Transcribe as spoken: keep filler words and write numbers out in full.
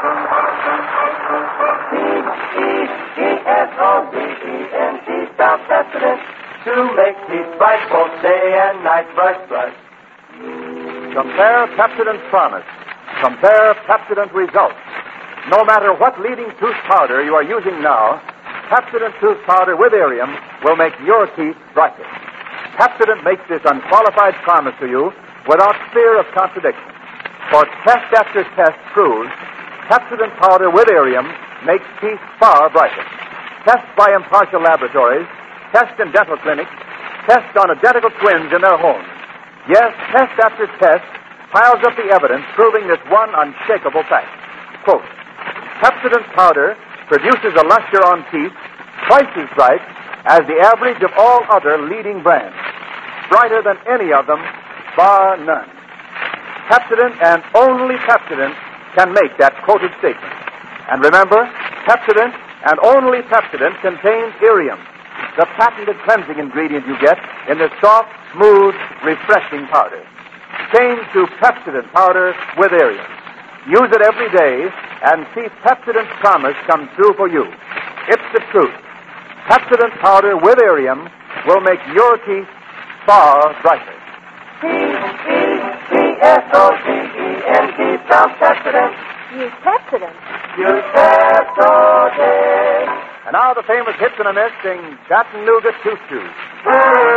P E S O D E N T, spell Pepsodent. To make teeth bright both day and night, brush, brush. Compare Pepsodent's promise. Compare Pepsodent results. No matter what leading tooth powder you are using now, Pepsodent tooth powder with Irium will make your teeth brighter. Pepsodent makes this unqualified promise to you without fear of contradiction. For test after test proves Pepsodent powder with Irium makes teeth far brighter. Test by impartial laboratories, test in dental clinics, test on identical twins in their homes. Yes, test after test piles up the evidence proving this one unshakable fact. Quote, Pepsodent powder produces a luster on teeth twice as bright as the average of all other leading brands. Brighter than any of them, bar none. Pepsodent and only Pepsodent can make that quoted statement. And remember, Pepsodent and only Pepsodent contains Irium, the patented cleansing ingredient you get in the soft, smooth, refreshing powder. Change to Pepsodent powder with Irium. Use it every day and see Pepsodent's promise come true for you. It's the truth. Pepsodent powder with Irium will make your teeth far brighter. P E P S O D E N T, spell Pepsodent. Use Pepsodent. Use Pepsodent. And now the famous hits and a miss sing Chattanooga Choo Choo.